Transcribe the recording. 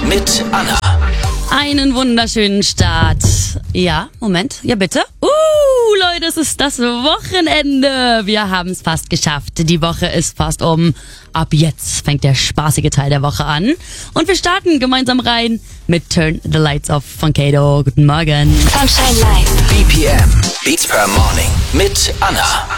mit Anna. Einen wunderschönen Start. Ja, Moment. Ja, bitte. Leute, es ist das Wochenende. Wir haben es fast geschafft. Die Woche ist fast um. Ab jetzt fängt der spaßige Teil der Woche an. Und wir starten gemeinsam rein mit Turn the Lights Off von Kato. Guten Morgen. Sunshine Live. BPM, Beats per Morning mit Anna.